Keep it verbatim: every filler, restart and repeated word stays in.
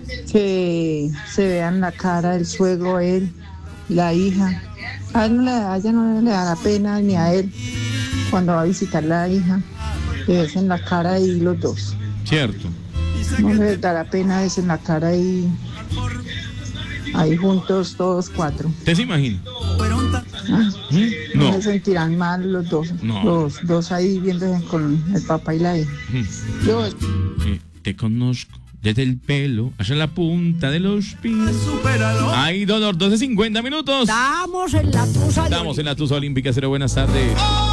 que se vean la cara del suegro, él, la hija. A él no le da, a ella no le da la pena ni a él cuando va a visitar la hija, que ves en la cara ahí los dos. Cierto. No le da la pena es en la cara ahí, ahí juntos todos cuatro. ¿Usted se imagina? Ah, ¿Mm? no. No. Se sentirán mal los dos, No. los dos ahí viéndose con el papá y la hija. ¿Mm? Yo, Eh, te conozco desde el pelo hasta la punta de los pies. Ahí, Donor, doce cincuenta minutos. Estamos en la tusa. Estamos en la Tusa Olímpica. Cero, buenas tardes.